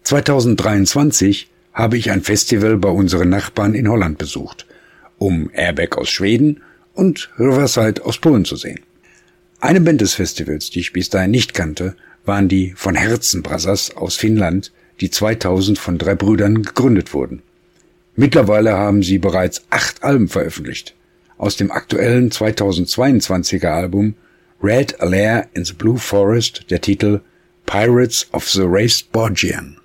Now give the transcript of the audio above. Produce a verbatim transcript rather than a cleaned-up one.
zweitausenddreiundzwanzig habe ich ein Festival bei unseren Nachbarn in Holland besucht, um Airbag aus Schweden und Riverside aus Polen zu sehen. Eine Band des Festivals, die ich bis dahin nicht kannte, waren die Von Herzen Brothers aus Finnland, die zweitausend von drei Brüdern gegründet wurden. Mittlerweile haben sie bereits acht Alben veröffentlicht. Aus dem aktuellen zweitausendzweiundzwanziger Album Red Alert in the Blue Forest der Titel Pirates of the Race Borgian.